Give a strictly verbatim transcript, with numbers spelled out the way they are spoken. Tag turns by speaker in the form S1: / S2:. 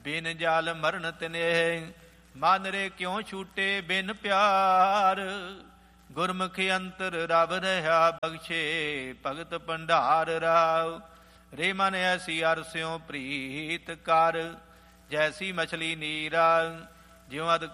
S1: ਬਿਨ ਜਲ ਮਰਨ ਤਿਨੇਹ, ਮਨ ਰੇ ਕਿਉ ਛੂਟੇ ਬਿਨ ਪਿਆਰ। ਗੁਰਮੁਖ ਅੰਤਰ ਰਵ ਰਹਾ ਬਖਸ਼ੇ, ਭਗਤ ਭੰਡਾਰ ਰਾਵ। ਰੇ ਮਨ ਐਸੀ ਅਰਸਿਓ ਪ੍ਰੀਤ ਕਰ, ਜੈਸੀ ਮਛਲੀ ਨੀਰਾ। ਜਿਉ ਅਦ